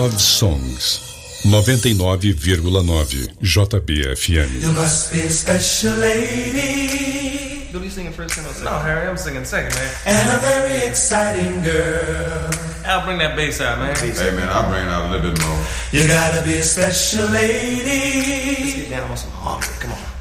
Love Songs 99,9 JBFM. You must be a special lady. What are you singing first and I'll sing? No, Harry, I'm singing second, man. And a very exciting girl. I'll bring that bass out, man. Hey, man, I'll bring it out a little bit more. You gotta be a special lady. Let's get down on some harmony. Come on.